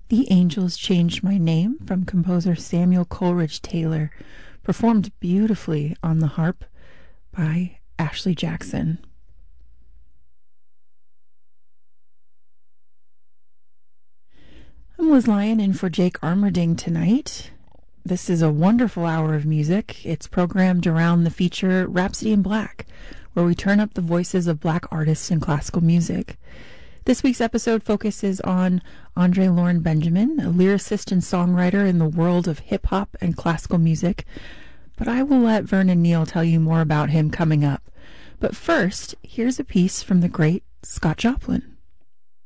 The Angels Changed My Name from composer Samuel Coleridge Taylor, performed beautifully on the harp by Ashley Jackson. I'm Liz Lyon in for Jake Armerding tonight. This is a wonderful hour of music. It's programmed around the feature Rhapsody in Black, where we turn up the voices of Black artists in classical music. This week's episode focuses on Andre Lauren Benjamin, a lyricist and songwriter in the world of hip-hop and classical music, but I will let Vernon Neal tell you more about him coming up. But first, here's a piece from the great Scott Joplin.